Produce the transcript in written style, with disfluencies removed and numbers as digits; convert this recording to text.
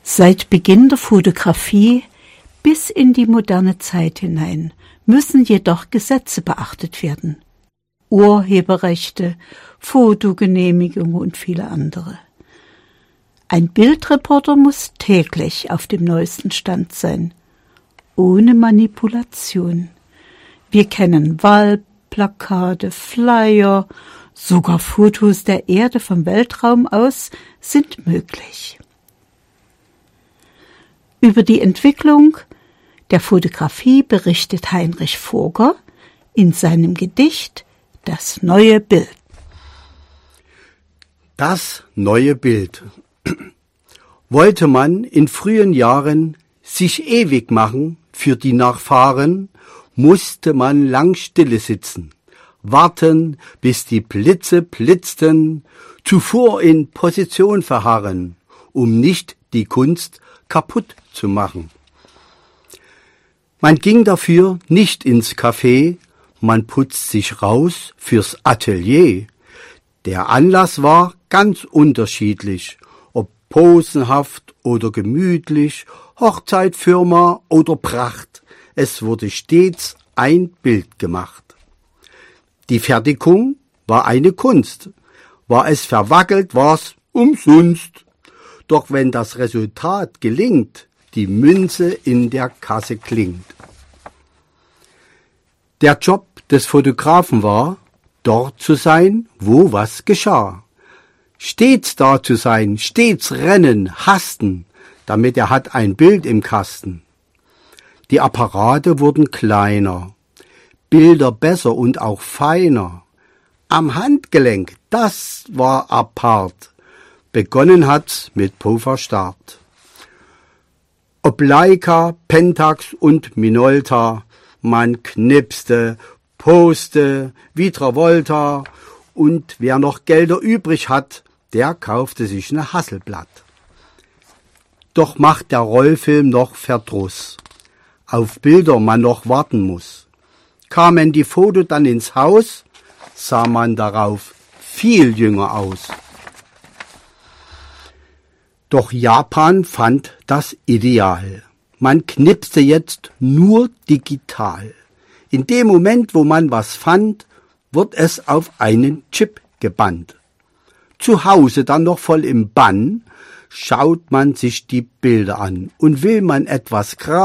Seit Beginn der Fotografie bis in die moderne Zeit hinein müssen jedoch Gesetze beachtet werden. Urheberrechte, Fotogenehmigung und viele andere. Ein Bildreporter muss täglich auf dem neuesten Stand sein, ohne Manipulation. Wir kennen Wahlplakate, Flyer, sogar Fotos der Erde vom Weltraum aus sind möglich. Über die Entwicklung der Fotografie berichtet Heinrich Voger in seinem Gedicht »Das neue Bild«. Das neue Bild. Wollte man in frühen Jahren sich ewig machen für die Nachfahren, musste man lang stille sitzen, warten, bis die Blitze blitzten, zuvor in Position verharren, um nicht die Kunst kaputt zu machen. Man ging dafür nicht ins Café, man putzt sich raus fürs Atelier. Der Anlass war ganz unterschiedlich, ob posenhaft oder gemütlich, Hochzeit, Firma oder Pracht. Es wurde stets ein Bild gemacht. Die Fertigung war eine Kunst. War es verwackelt, war's umsonst. Doch wenn das Resultat gelingt, die Münze in der Kasse klingt. Der Job des Fotografen war, dort zu sein, wo was geschah. Stets da zu sein, stets rennen, hasten, damit er hat ein Bild im Kasten. Die Apparate wurden kleiner, Bilder besser und auch feiner. Am Handgelenk, das war apart. Begonnen hat's mit Pulverstart. Ob Leica, Pentax und Minolta, man knipste, poste, wie Travolta, und wer noch Gelder übrig hat, der kaufte sich ne Hasselblatt. Doch macht der Rollfilm noch Verdruss, auf Bilder man noch warten muss. Kamen die Fotos dann ins Haus, sah man darauf viel jünger aus. Doch Japan fand das Ideal. Man knipste jetzt nur digital. In dem Moment, wo man was fand, wird es auf einen Chip gebannt. Zu Hause dann noch voll im Bann, schaut man sich die Bilder an und will man etwas graben,